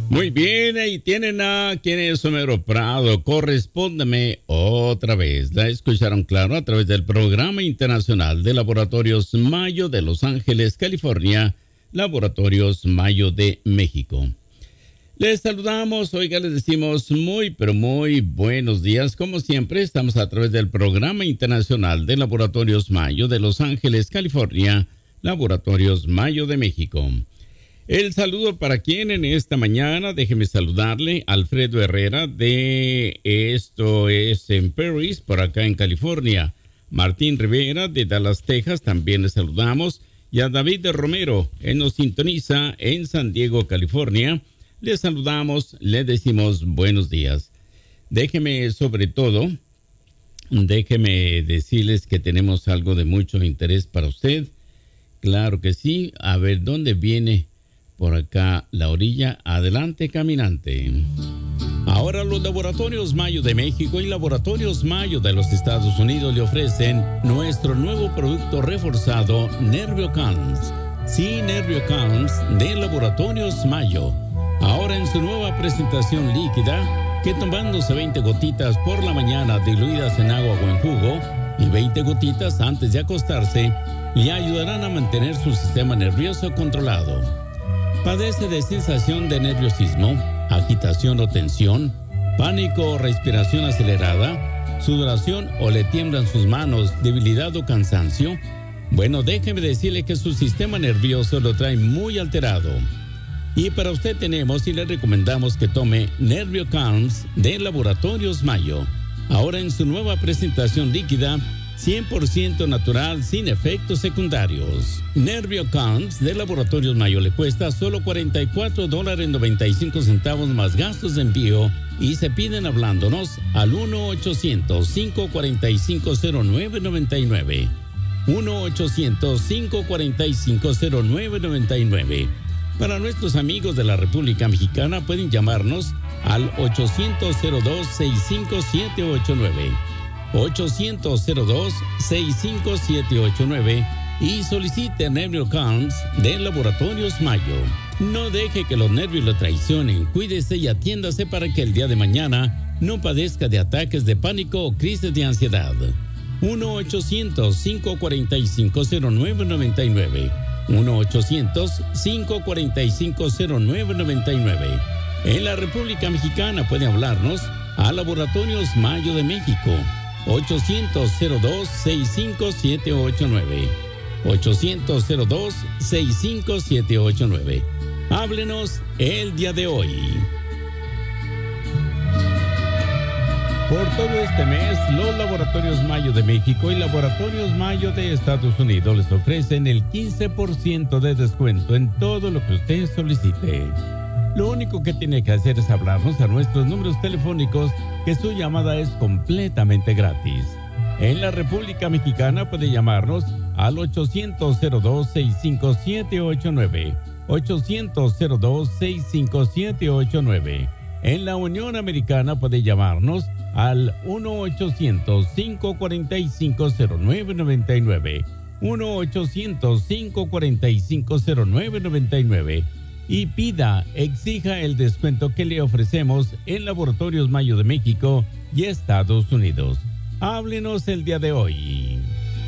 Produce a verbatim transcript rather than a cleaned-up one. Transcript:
Muy bien, ahí tienen a quien es Homero Prado. Correspóndeme otra vez. La escucharon claro a través del Programa Internacional de Laboratorios Mayo de Los Ángeles, California, Laboratorios Mayo de México. Les saludamos, oiga, les decimos muy, pero muy buenos días. Como siempre, estamos a través del Programa Internacional de Laboratorios Mayo de Los Ángeles, California, Laboratorios Mayo de México. El saludo para quien en esta mañana, déjeme saludarle, Alfredo Herrera de Esto es en Paris, por acá en California. Martín Rivera de Dallas, Texas, también le saludamos. Y a David Romero, él nos sintoniza en San Diego, California. Le saludamos, le decimos buenos días. Déjeme sobre todo, déjeme decirles que tenemos algo de mucho interés para usted. Claro que sí. A ver, ¿dónde viene? Por acá, la orilla, adelante caminante. Ahora los Laboratorios Mayo de México y Laboratorios Mayo de los Estados Unidos le ofrecen nuestro nuevo producto reforzado, NervioCalms. Sí, NervioCalms de Laboratorios Mayo. Ahora en su nueva presentación líquida, que tomándose veinte gotitas por la mañana diluidas en agua o en jugo y veinte gotitas antes de acostarse, le ayudarán a mantener su sistema nervioso controlado. ¿Padece de sensación de nerviosismo, agitación o tensión, pánico o respiración acelerada, sudoración o le tiemblan sus manos, debilidad o cansancio? Bueno, déjeme decirle que su sistema nervioso lo trae muy alterado. Y para usted tenemos y le recomendamos que tome NervioCalms de Laboratorios Mayo. Ahora en su nueva presentación líquida, cien por ciento natural, sin efectos secundarios. NervioCalms de Laboratorios Mayo le cuesta solo cuarenta y cuatro dólares con noventa y cinco centavos más gastos de envío y se piden hablándonos al uno ochocientos, cinco cuatro cinco, cero nueve nueve nueve. uno ochocientos, cinco cuatro cinco, cero nueve nueve nueve. Para nuestros amigos de la República Mexicana pueden llamarnos al ochocientos, cero dos, sesenta y cinco, setecientos ochenta y nueve. ochocientos, cero dos, sesenta y cinco, setecientos ochenta y nueve y solicite NervioCalms de Laboratorios Mayo. No deje que los nervios lo traicionen, cuídese y atiéndase para que el día de mañana no padezca de ataques de pánico o crisis de ansiedad. uno ochocientos, cinco cuatro cinco, cero nueve nueve nueve. uno ochocientos, cinco cuatro cinco, cero nueve nueve nueve. En la República Mexicana puede hablarnos a Laboratorios Mayo de México. ochocientos, cero dos, sesenta y cinco, setecientos ochenta y nueve. ochocientos, cero dos, sesenta y cinco, setecientos ochenta y nueve. Háblenos el día de hoy. Por todo este mes, los Laboratorios Mayo de México y Laboratorios Mayo de Estados Unidos les ofrecen el quince por ciento de descuento en todo lo que usted solicite. Lo único que tiene que hacer es hablarnos a nuestros números telefónicos, que su llamada es completamente gratis. En la República Mexicana puede llamarnos al ochocientos, cero dos, sesenta y cinco, setecientos ochenta y nueve. ochocientos, cero dos, sesenta y cinco, setecientos ochenta y nueve. En la Unión Americana puede llamarnos al uno ochocientos, cinco cuatro cinco, cero nueve nueve nueve. uno ochocientos, cinco cuatro cinco, cero nueve nueve nueve. Y pida, exija el descuento que le ofrecemos en Laboratorios Mayo de México y Estados Unidos. Háblenos el día de hoy.